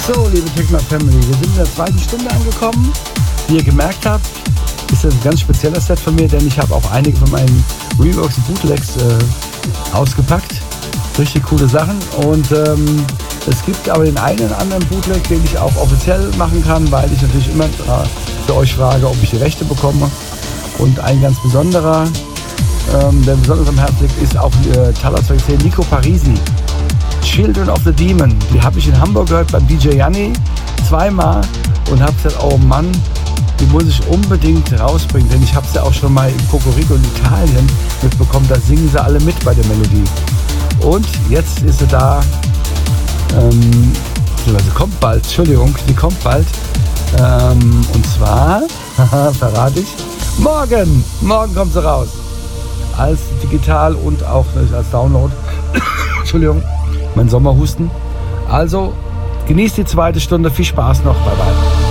So, liebe Techno Family, wir sind in der zweiten Stunde angekommen. Wie ihr gemerkt habt, ist das ein ganz spezieller Set von mir, denn ich habe auch einige von meinen Reworks und Bootlegs ausgepackt. Richtig coole Sachen. Und es gibt aber den einen oder anderen Bootleg, den ich auch offiziell machen kann, weil ich natürlich immer für euch frage, ob ich die Rechte bekomme. Und ein ganz besonderer, der besonders am Herzen liegt, ist auch Talos 210 Nico Parisi. Children of the Demon. Die habe ich in Hamburg gehört beim DJ Janni zweimal und habe gesagt, oh Mann, die muss ich unbedingt rausbringen, denn ich habe sie auch schon mal in Cocorico in Italien mitbekommen, da singen sie alle mit bei der Melodie. Und jetzt ist sie da, sie kommt bald, Entschuldigung, die kommt bald, und zwar, verrate ich, morgen kommt sie raus, als digital und auch als Download, Entschuldigung, mein Sommerhusten. Also genießt die zweite Stunde, viel Spaß noch, bye bye.